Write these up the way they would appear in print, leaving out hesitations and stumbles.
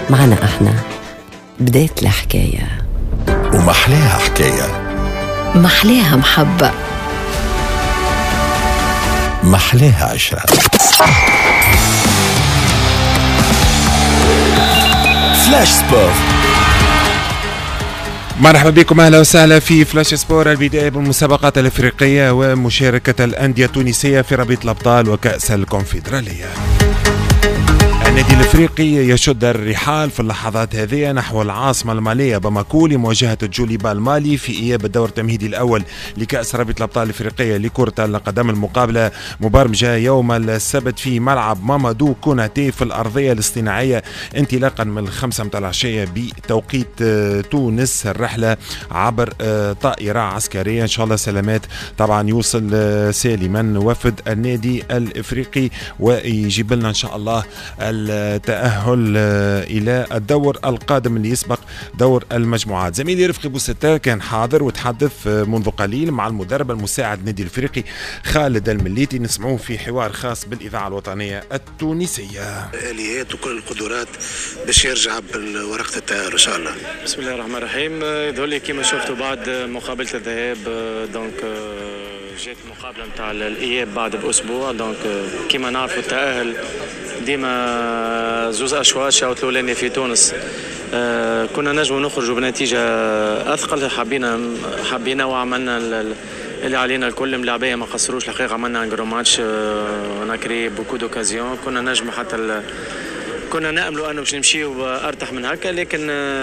معنا احنا بداية الحكاية، ومحلاها حكاية، محلاها محبة، محلاها عشرة. فلاش سبور. مرحبا بكم، اهلا وسهلا في فلاش سبور. البدايه بالمسابقات الافريقيه ومشاركه الانديه التونسيه في ربيع الابطال وكاس الكونفدراليه. النادي الافريقي يشد الرحال في اللحظات هذه نحو العاصمه الماليه باماكو لمواجهه الجوليبا المالي في اياب الدور التمهيدي الاول لكاس رابطه الابطال الافريقيه لكره القدم. المقابله مبرمجه يوم السبت في ملعب مامادو كوناتي في الارضيه الاصطناعيه انطلاقا من 5 متاع العشيه بتوقيت تونس. الرحله عبر طائره عسكريه ان شاء الله سلامات طبعا يوصل سالما وفد النادي الافريقي ويجيب لنا ان شاء الله التأهل إلى الدور القادم اللي يسبق دور المجموعات. زميلي رفقي بوستة كان حاضر وتحدث منذ قليل مع المدرب المساعد النادي الافريقي خالد المليتي، نسمعوه في حوار خاص بالإذاعة الوطنية التونسية. آليات وكل القدرات باش يرجع بورقة التأهل إن شاء الله. بسم الله الرحمن الرحيم. يظهر لي كما شفتوا بعد مقابلة الذهاب دونك جات مقابلة نتاع الإياب بعد بأسبوع. دونك كما نعرفوا التأهل ديما زوز أشواط الأولاني في تونس كنا نجموا نخرجوا بنتيجة أثقل. حبينا وعملنا اللي علينا الكل. ملاعبية ما قصروش الحقيقة، عملنا ان ماتش ونكري بوكو دوكازيون. كنا نجم حتى كنا نأملوا أنه باش نمشيو أرتاح من هكا، لكن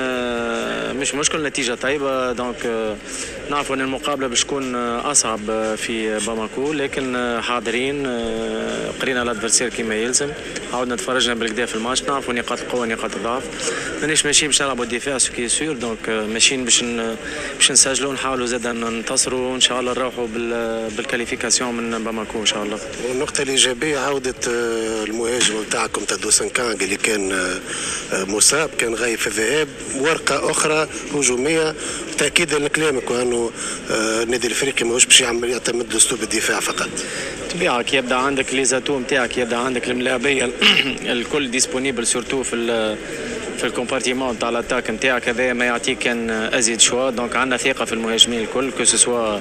مش مشكل، نتيجة طيبة. دونك نعرفوا أن المقابلة باش تكون أصعب في باماكو، لكن حاضرين قرينا الأدفرسير كما يلزم، عاودنا تفرجنا بالكدا في الماتش، نعرفوا نقاط القوة نقاط الضعف. مانيش ماشيين باش نلعبوا الدفاع سكي سور، دونك ماشيين باش نسجلوا، نحاولوا زاد ننتصروا وإن شاء الله نروحوا بالكاليفيكاسيون من باماكو إن شاء الله. والنقطة الإيجابية عودة المهاجم نتاعكم تادوسن كانغ اللي كان مصاب، كان غايب في الذهاب، ورقة أخرى هجومية تأكيدا لكلامك وأنه النادي الأفريقي ماهوش باش يعتمد أسلوب الدفاع فقط. طبيعة كي يبدا عندك ليزاتو نتاعك، يبدا عندك الملاعبية الكل ديسبونيبل سورتو في الكومبارتيمون تاع الاتاك نتاعك، هذا ما يعطيك كان ازيد شوا. دونك عندنا ثقة في المهاجمين الكل، كو سوا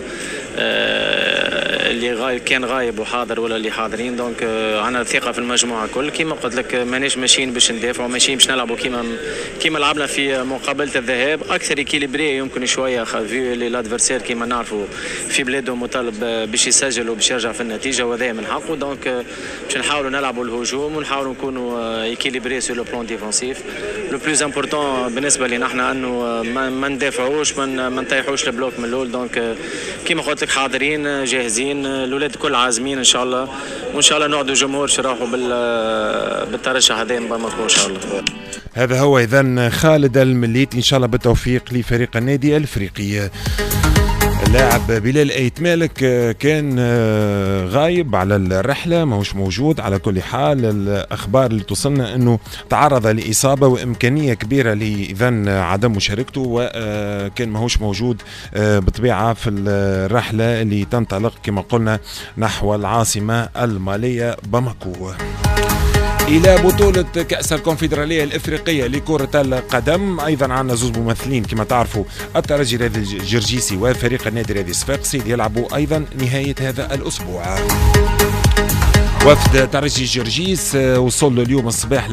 اللي غايب كان غايب وحاضر ولا اللي حاضرين. دونك عندنا ثقة في المجموعة الكل. كيما قلت لك مانيش ماشيين باش ندافعوا، ماشيين باش نلعبوا كيما لعبنا في مقابلة الذهاب، اكثر اكيليبري يمكن شوية في لادفرسير كيما نعرفوا في بلاده مطالب باش يسجل وباش يرجع في النتيجة وهذا من حقه. دونك باش نحاولوا نلعبوا الهجوم ونحاولوا نكونوا اكيليبري سور لو بلان ديفونسيف. لو بلوز امبورطون بالنسبة لنا احنا انه ما ندافعوش، ما نطيحوش البلوك من الاول. دونك كيما قلت لك حاضرين جاهزين، الاولاد كل عازمين ان شاء الله، وان شاء الله نعدوا جمهور شراحوا بالترشح هذا من باماكو ان شاء الله. هذا هو اذا خالد المليتي، ان شاء الله بالتوفيق لفريق النادي الافريقي. اللاعب بلال ايت مالك كان غايب على الرحلة، ماهوش موجود. على كل حال الأخبار اللي توصلنا أنه تعرض لإصابة وإمكانية كبيرة لإذن عدم مشاركته، وكان ماهوش موجود بطبيعة في الرحلة اللي تنطلق كما قلنا نحو العاصمة المالية باماكو. إلى بطولة كأس الكونفدرالية الإفريقية لكرة القدم أيضا عندنا زوج ممثلين كما تعرفوا، الترجي الرياضي الجرجيسي وفريق النادي الرياضي صفاقسي يلعبوا أيضا نهاية هذا الأسبوع. وفد ترجي جرجيس وصل اليوم الصباح